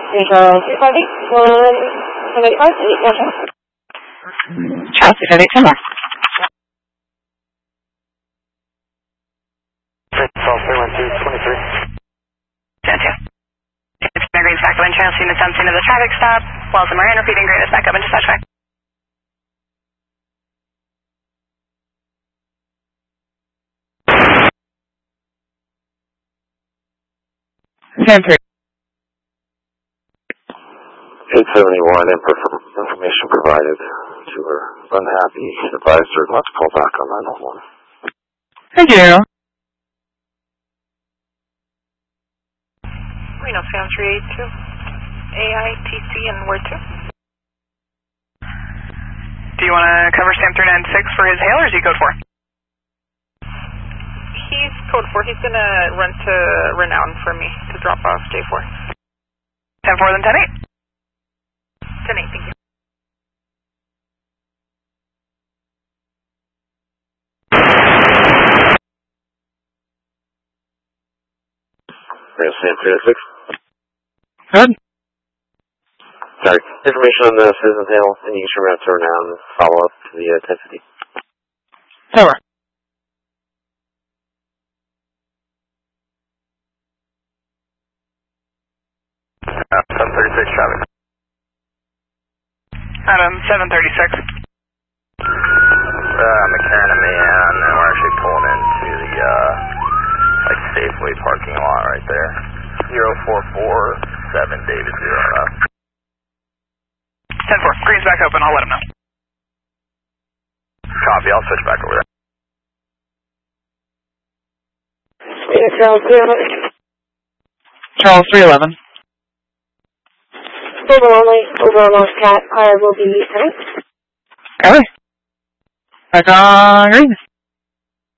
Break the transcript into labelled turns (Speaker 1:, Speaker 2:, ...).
Speaker 1: Charles 358, 185, Charles 358, 10 more.
Speaker 2: Charles 312, 23.
Speaker 3: Gotcha. It's Green back wind trail, units on scene of the traffic stop. Wells and Moran repeating greatest back up into dispatch 5.
Speaker 1: Ten 3.
Speaker 2: 871, information provided to her. Unhappy, advised her not to call back on 911.
Speaker 1: Thank you.
Speaker 3: Reno Sam 382, AITC, and where to? Do you want to cover Sam 396 for his hail, or is he code 4? He's code 4. He's going to run to Renown for me to drop off J4. 10-4, then 10-8. 10-8, thank you.
Speaker 2: Sam 396.
Speaker 1: Good.
Speaker 2: Sorry. Information on the Citizen Hill, and you should route to Renown and follow up to the 1050.
Speaker 1: Over.
Speaker 2: Adam 736 traffic.
Speaker 3: Adam 736.
Speaker 2: McCarran and Mayan, and we're actually pulling into the Safeway parking lot right there. 0447 David 0.
Speaker 3: 10-4. Green's back open. I'll let him know.
Speaker 2: Copy. I'll switch back over there.
Speaker 1: Charles 311.
Speaker 4: Stable only, over almost cat, I will be coming.
Speaker 1: Okay. Back on green.